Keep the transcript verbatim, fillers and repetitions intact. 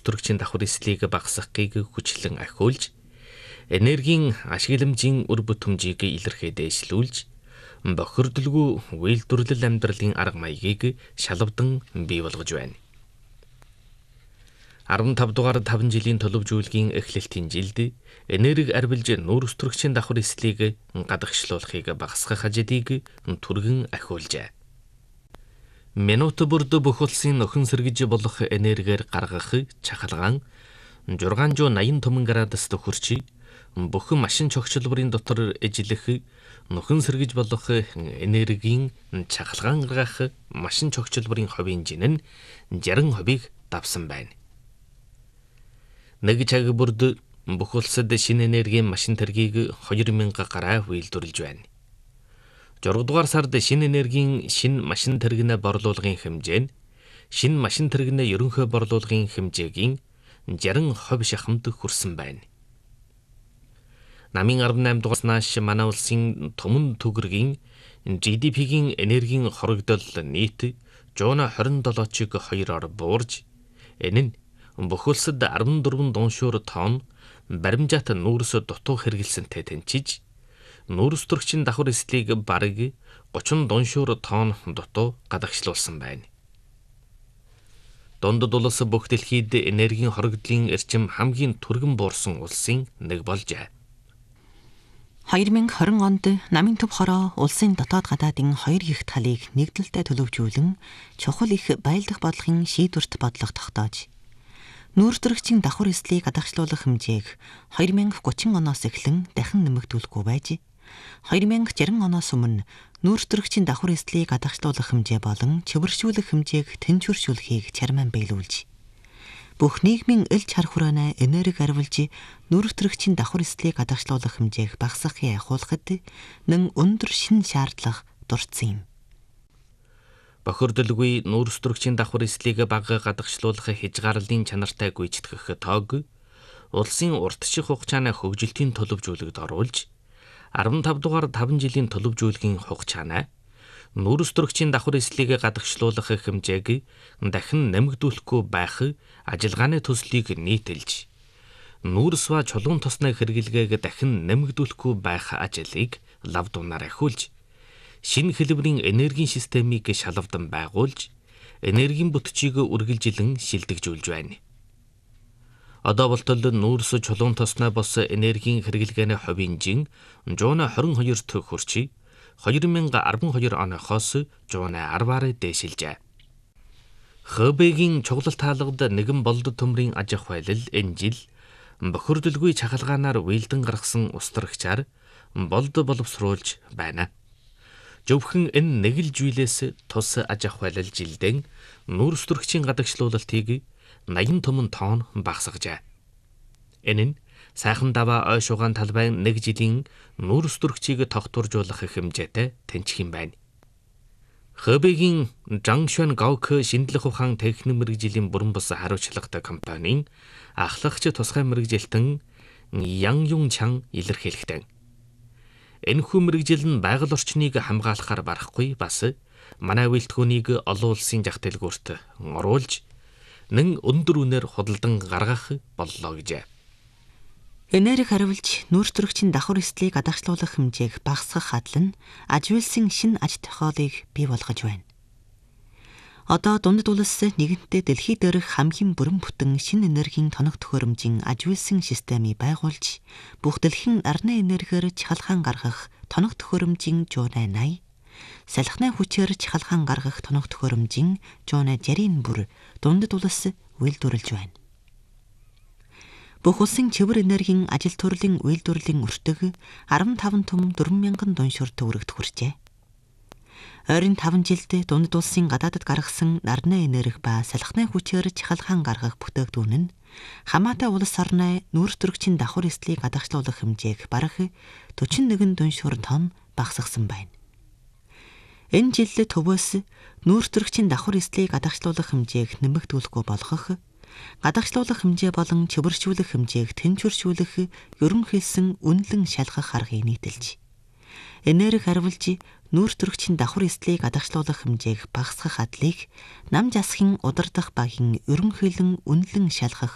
нүүрс төрөгчийн давхар эслийг багасгахыг хүчлэн ахиулж, энергийн ашигламжийн үр бүтэмжийг илэрхий дээшлүүлж, бохирдолгүй үйлдвэрлэл амьдралын арга маягийг шалавдан бий болгож байна. арван тав дугаар таван жилийн төлөвжүүлгийн эхлэлтийн жилд энерги арвилж нүүрс төрөгчийн давхар эслийг гадагшлуулахыг багасгах ажлыг түргэн ахиулжээ. Минут бүрд бүх улсын нөхөн сэргэж болох энергиэр гаргах чахалгаан шесть восемьдесят томон градуст хүрч бүх машин чогчлбарын дотор эжлэх нөхөн сэргэж болох энергийн чахалгаан гаргах машин чогчлбарын хувийн жин нь шестьдесят хувийг давсан байна. Нэг цаг бүрд бүх улсад шинэ энергийн машин тэргийг хоёр мянга гараа үйлдвэрлэж байна. зураг дугаар сард шинэ энергийн шинэ машин тэрэгнээ борлуулгын хэмжээ нь шинэ машин тэрэгнээ ерөнхий борлуулгын хэмжээгийн шестьдесят хувь шахамд хүрсэн байна. Намын арван наймд дугаараас манай улсын түмэн төгрөгийн жи ди пигийн энергийн хорогдол нийт one hundred twenty-seven-ыг хоёроор буурж, энэ нь бүх улсад арван дөрвөн дуншуур тонн баримжаат нүүрс дутуу хэрэгэлсэнтэй тэнцэж, нүүрс төрөгчийн давхар эслийг бараг thirty дуншуур тонн дутуу гадагшлуулсан байна. Дундад улс бүх дэлхийд энергийн хорогдлын эрчим хамгийн түргэн буурсан улсын нэг болжээ. twenty twenty онд намын төв хороо улсын дотоод гадаадын хоёр их талыг нэгдэлтэй төлөвжүүлэн чухал их байлдах бодлогын шийдвэрт бодлого тогтоож, нүүрс төрөгчийн давхар эслийг гадагшлуулах хэмжээг twenty thirty оноос эхлэн дахин нэмэгдүүлэхгүй байж, twenty sixty оноос өмнө нүүрс төрөгчийн давхар эслийг гадагшлуулах хэмжээ болон чөвөршүүлэх хэмжээг тэнцвэршүүлэхийг чармаан биелүүлж, бүх нийгмийн элч хар хүрээний энерги арвилж нүүрс төрөгчийн давхар эслийг гадагшлуулах хэмжээг багасгахыг ахиулахад нэн өндөр шин шаардлага дурдсан юм. Бохирдолгүй нүүрс төрөгчийн давхар эслийг бага гадагшлуулах хязгаарлалын чанартай гүйцэтгэх тоог улсын уртчих хугацааны хөгжилтийн төлөвжүүлэгт оруулж, fifteen дугаар таван жилийн төлөвжүүлгийн хугацааны нүүрс төрөгчийн давхар эслийг гадагшлуулах хэмжээг дахин нэмэгдүүлэхгүй байх ажиллагааны төслийг нийтэлж, нүүрс ба чулуун тосны хэрэглэгээг дахин нэмэгдүүлэхгүй байх ажлыг лав дунаар ахиулж, шинэ хэлбэрийн энергийн системийг шалавдан байгуулж, энергийн бүтчийг үргэлжилэн шилдэгжүүлж байна. Одоо болтол нүүрс чулуун тосны бос энергийн хэрэглгээний хувийн жин one hundred twenty-two хүрч, twenty twelve оноохоос one hundred ten дээшилжээ. Хэбэгийн чуглал таалгад нэгэн болд төмрийн аж ахуйлал энэ жил бохирдолгүй чахалгаанаар уйлдан гаргасан устрагчаар болд боловсруулж байна. Зөвхөн энэ нэг л жийлээс тус аж ахуйлал жилдэн нүүрс төрөгчийн гадагшлуулалтыг eighty томон тонн багасгажээ. Энэ нь сайхан даваа ой шугаан талбайн нэг жилийн нүүрс төрөгчийг тогтворжуулах хэмжээтэй тэнцэх юм байна. Хэбэгийн Zhangxuan Gaoke шинжлэх ухаан техник мэргэжлийн бүрэн бус хариуцлагатай компанийн ахлагч тусгай мэргэжилтэн Yang Yongchang илэрхийлэхдээ, энэхүү мэргэжил нь байгаль орчныг хамгаалахаар барахгүй, бас манай үйлдэгүүнийг олон улсын зах дэлгүүрт оруулж, нэн өндөр үнээр худалдан гаргах боллоо гэжээ. Энерги хариулж нүүрс төрөгчийн давхар эслийг гадагшлуулах хэмжээг багасгах адил нь аж үйлсийн шинэ аж тохиолыг бий болгож байна. Одоо дундад улс нэгэнтээ дэлхий дээрх хамгийн бүрэн бүтэн шинэ энергийн тоног төхөөрөмжийн аж үйлсийн системийг байгуулж, бүх дэлхийн арны энергиэр чахалгаан гаргах тоног төхөөрөмжийн one hundred eighty, салхины хүчээр чахалгаан гаргах тоног төхөөрөмжийн one hundred sixty бүр дундад улс үйлдвэрлэж байна. Бүх улсын чивэр энергийн ажил төрлийн үйлдвэрлэлийн өртөг fifteen том four thousand дуншуур төгрөгт хүрчээ. Ойрын five жилд дундад улсын гадаадд гаргасан нарны энерги ба салхины хүчээр чахалгаан гаргах бүтээгдэхүүн нь хамаатай улс орны нүүрс төрөгчийн давхар эслийг гадагшлуулах хэмжээг бараг forty-one дуншуур тонн багасгасан байна. Энэ жил төвөөс нүүрс төрөгчийн давхар эслийг гадагшлуулах хэмжээг нэмэгдүүлэхгүй болгох, гадагшлуулах хэмжээ болон чөвөршүүлэх хэмжээг тэнцвэршүүлэх ерөнхийдсөн үнэлэн шалгах аргыг нийтэлж, энерги хариулж нүүрс төрөгчийн давхар эслийг гадагшлуулах хэмжээг багасгах адлыг нам засгийн удирдах багийн ерөнхийлөн үнэлэн шалгах